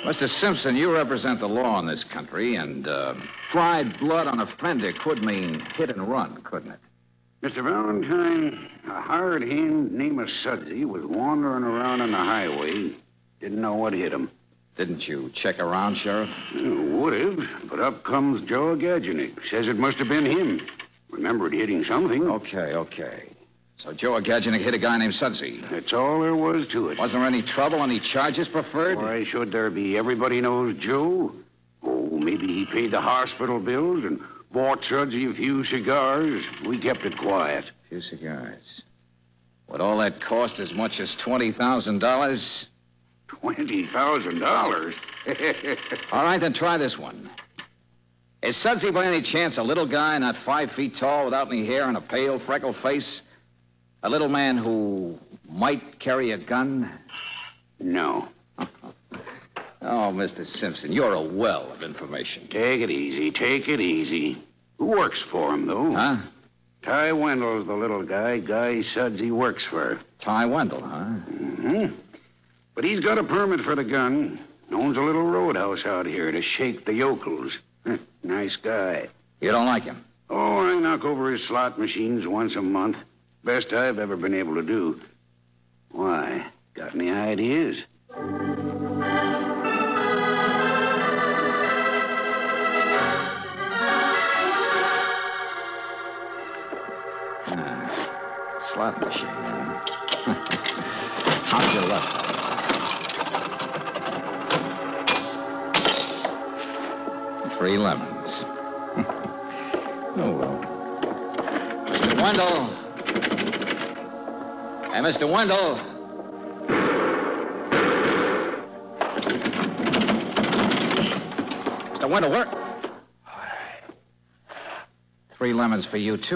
Mr. Simpson, you represent the law in this country, and fried blood on a fender could mean hit and run, couldn't it? Mr. Valentine, a hired hand named Sudsy was wandering around on the highway. Didn't know what hit him. Didn't you check around, Sheriff? Would have, but up comes Joe Gadgenik. Says it must have been him. Remembered hitting something. Okay. So Joe Gadgenik hit a guy named Sudsy. That's all there was to it. Wasn't there any trouble, any charges preferred? Why should there be? Everybody knows Joe. Oh, maybe he paid the hospital bills and bought Sudsy a few cigars. We kept it quiet. A few cigars. Would all that cost as much as $20,000? $20,000? All right, then try this one. Is Sudsy by any chance a little guy, not 5 feet tall, without any hair and a pale, freckled face? A little man who might carry a gun? No. Oh, Mr. Simpson, you're a well of information. Take it easy. Who works for him, though? Huh? Ty Wendell's the little guy Sudsy works for. Ty Wendell, huh? Mm-hmm. But he's got a permit for the gun. Owns a little roadhouse out here to shake the yokels. Nice guy. You don't like him? Oh, I knock over his slot machines once a month. Best I've ever been able to do. Why? Got any ideas? Slot machine, huh? How's your luck? 3 lemons. Oh, well. Mr. Wendell. Hey, Mr. Wendell. Mr. Wendell, where? 3 lemons for you, too.